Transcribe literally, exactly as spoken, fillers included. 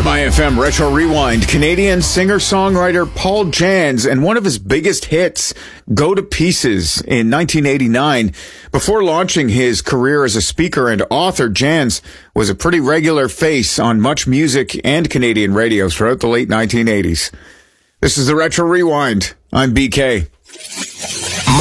M I F M Retro Rewind. Canadian singer-songwriter Paul Janz and one of his biggest hits, Go to Pieces, in nineteen eighty-nine. Before launching his career as a speaker and author, Janz was a pretty regular face on much music and Canadian radio throughout the late nineteen eighties. This is the Retro Rewind. I'm B K.